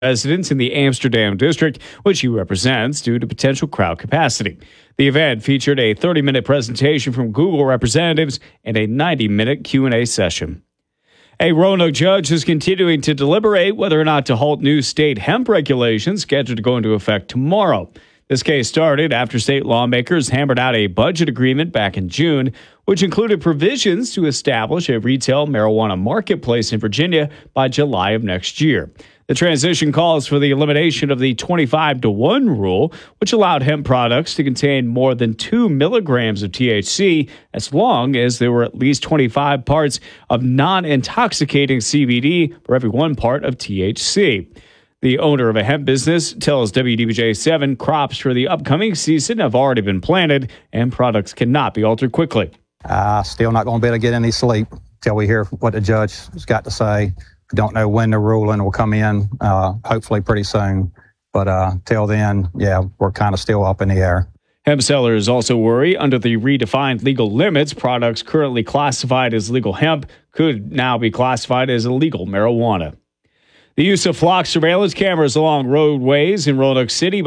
residents in the Amsterdam district, which he represents, due to potential crowd capacity. The event featured a 30-minute presentation from Google representatives and a 90-minute Q&A session. A Roanoke judge is continuing to deliberate whether or not to halt new state hemp regulations scheduled to go into effect tomorrow. This case started after state lawmakers hammered out a budget agreement back in June, which included provisions to establish a retail marijuana marketplace in Virginia by July of next year. The transition calls for the elimination of the 25-to-1 rule, which allowed hemp products to contain more than 2 milligrams of THC as long as there were at least 25 parts of non-intoxicating CBD for every 1 part of THC. The owner of a hemp business tells WDBJ7 crops for the upcoming season have already been planted and products cannot be altered quickly. Still not going to be able to get any sleep till we hear what the judge has got to say. Don't know when the ruling will come in, hopefully pretty soon. But till then, we're kind of still up in the air. Hemp sellers also worry under the redefined legal limits, products currently classified as legal hemp could now be classified as illegal marijuana. The use of flock surveillance cameras along roadways in Roanoke City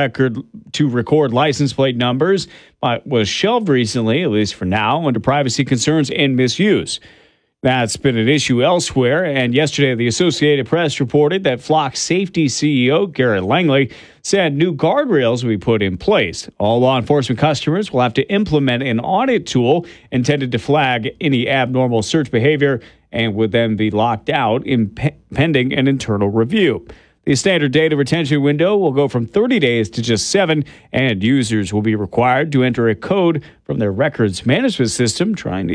to record license plate numbers was shelved recently, at least for now, under privacy concerns and misuse. That's been an issue elsewhere, and yesterday the Associated Press reported that Flock Safety CEO Garrett Langley said new guardrails will be put in place. All law enforcement customers will have to implement an audit tool intended to flag any abnormal search behavior and would then be locked out pending an internal review. The standard data retention window will go from 30 days to just 7, and users will be required to enter a code from their records management system tying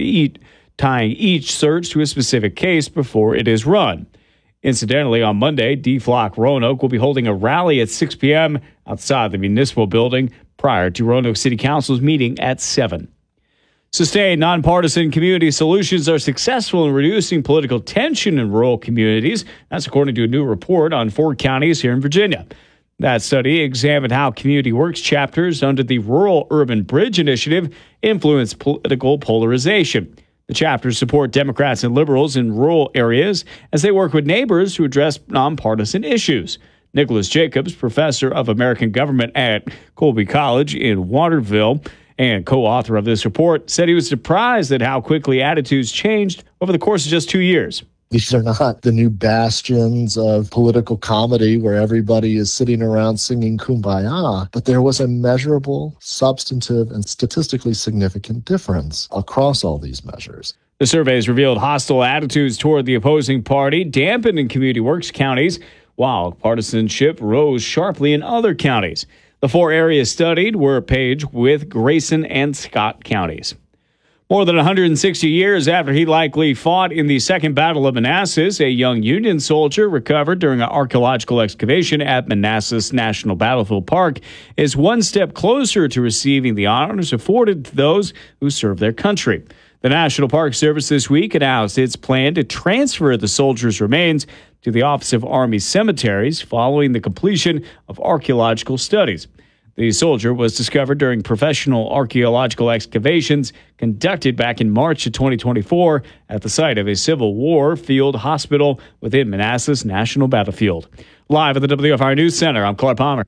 each search to a specific case before it is run. Incidentally, on Monday, DFLOC Roanoke will be holding a rally at 6 p.m. outside the municipal building prior to Roanoke City Council's meeting at 7. Sustained nonpartisan community solutions are successful in reducing political tension in rural communities. That's according to a new report on 4 counties here in Virginia. That study examined how Community Works chapters under the Rural Urban Bridge Initiative influence political polarization. The chapters support Democrats and liberals in rural areas as they work with neighbors to address nonpartisan issues. Nicholas Jacobs, professor of American government at Colby College in Waterville and co-author of this report, said he was surprised at how quickly attitudes changed over the course of just 2 years. These are not the new bastions of political comedy where everybody is sitting around singing Kumbaya, but there was a measurable, substantive, and statistically significant difference across all these measures. The surveys revealed hostile attitudes toward the opposing party dampened in Community Works counties, while partisanship rose sharply in other counties. The 4 areas studied were Page, Wythe, Grayson, and Scott counties. More than 160 years after he likely fought in the Second Battle of Manassas, a young Union soldier recovered during an archaeological excavation at Manassas National Battlefield Park is one step closer to receiving the honors afforded to those who serve their country. The National Park Service this week announced its plan to transfer the soldier's remains to the Office of Army Cemeteries following the completion of archaeological studies. The soldier was discovered during professional archaeological excavations conducted back in March of 2024 at the site of a Civil War field hospital within Manassas National Battlefield. Live at the WFR News Center, I'm Clark Palmer.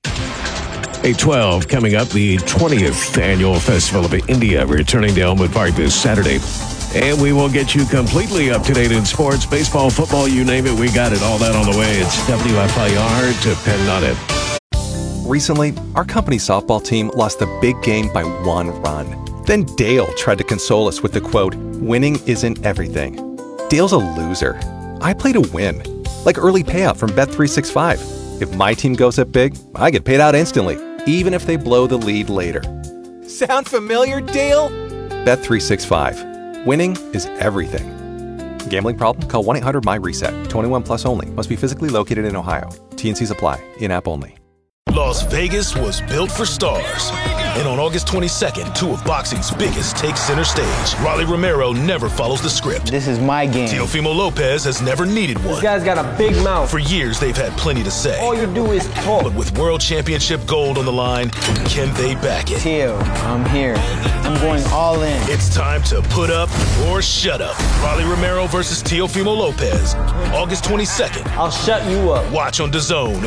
8:12 coming up, the 20th Annual Festival of India returning to Elmwood Park this Saturday. And we will get you completely up to date in sports, baseball, football, you name it. We got it, all that on the way. It's WFIR, depend on it. Recently, our company softball team lost the big game by 1 run. Then Dale tried to console us with the quote, "Winning isn't everything." Dale's a loser. I play to win, like early payout from Bet365. If my team goes up big, I get paid out instantly, even if they blow the lead later. Sound familiar, Dale? Bet365. Winning is everything. Gambling problem? Call 1-800-MY-RESET. 21 plus only. Must be physically located in Ohio. T&Cs apply. In-app only. Las Vegas was built for stars. And on August 22nd, two of boxing's biggest take center stage. Rolly Romero never follows the script. This is my game. Teofimo Lopez has never needed one. This guy's got a big mouth. For years, they've had plenty to say. All you do is talk. But with World Championship gold on the line, can they back it? Teo, I'm here. I'm going all in. It's time to put up or shut up. Rolly Romero versus Teofimo Lopez, August 22nd. I'll shut you up. Watch on DAZN